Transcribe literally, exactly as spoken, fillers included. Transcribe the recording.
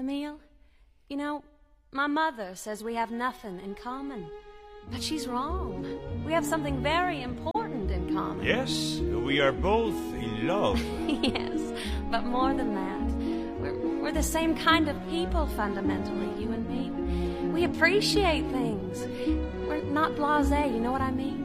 Emile, you know, my mother says we have nothing in common. But she's wrong. We have something very important in common. Yes, we are both in love. Yes, but more than that. We're, we're the same kind of people, fundamentally, you and me. We appreciate things. We're not blasé, you know what I mean?